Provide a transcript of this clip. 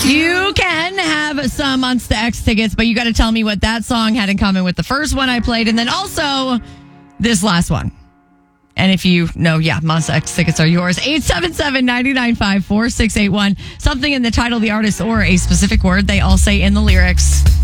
You can have some Monsta X tickets, but you got to tell me what that song had in common with the first one I played, and then also this last one. And if you know, Monsta X tickets are yours. 877-995-4681. Something in the title, the artist, or a specific word they all say in the lyrics.